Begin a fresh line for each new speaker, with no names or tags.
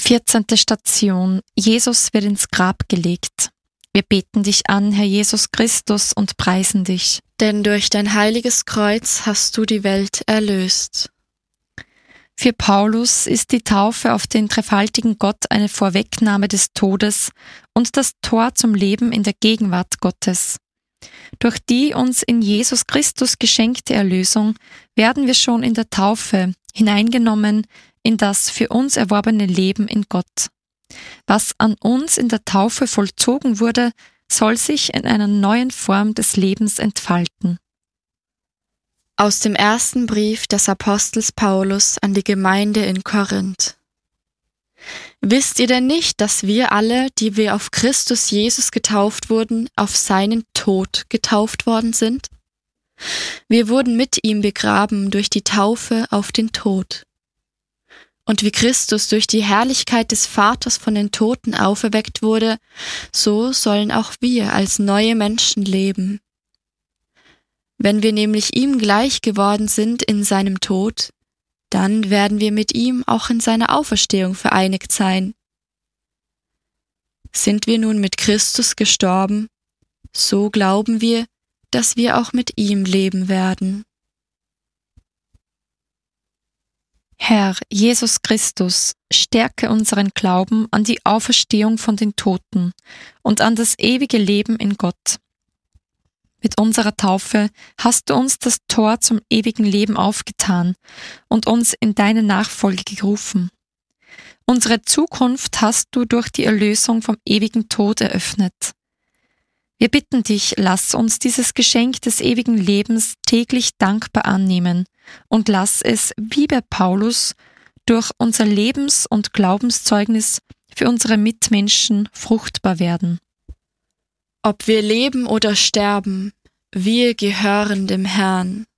14. Station. Jesus wird ins Grab gelegt. Wir beten dich an, Herr Jesus Christus, und preisen dich.
Denn durch dein heiliges Kreuz hast du die Welt erlöst.
Für Paulus ist die Taufe auf den dreifaltigen Gott eine Vorwegnahme des Todes und das Tor zum Leben in der Gegenwart Gottes. Durch die uns in Jesus Christus geschenkte Erlösung werden wir schon in der Taufe hineingenommen in das für uns erworbene Leben in Gott. Was an uns in der Taufe vollzogen wurde, soll sich in einer neuen Form des Lebens entfalten.
Aus dem ersten Brief des Apostels Paulus an die Gemeinde in Korinth. Wisst ihr denn nicht, dass wir alle, die wir auf Christus Jesus getauft wurden, auf seinen Tod getauft worden sind? Wir wurden mit ihm begraben durch die Taufe auf den Tod. Und wie Christus durch die Herrlichkeit des Vaters von den Toten auferweckt wurde, so sollen auch wir als neue Menschen leben. Wenn wir nämlich ihm gleich geworden sind in seinem Tod, dann werden wir mit ihm auch in seiner Auferstehung vereinigt sein. Sind wir nun mit Christus gestorben, so glauben wir, dass wir auch mit ihm leben werden.
Herr Jesus Christus, stärke unseren Glauben an die Auferstehung von den Toten und an das ewige Leben in Gott. Mit unserer Taufe hast du uns das Tor zum ewigen Leben aufgetan und uns in deine Nachfolge gerufen. Unsere Zukunft hast du durch die Erlösung vom ewigen Tod eröffnet. Wir bitten dich, lass uns dieses Geschenk des ewigen Lebens täglich dankbar annehmen und lass es, wie bei Paulus, durch unser Lebens- und Glaubenszeugnis für unsere Mitmenschen fruchtbar werden.
Ob wir leben oder sterben, wir gehören dem Herrn.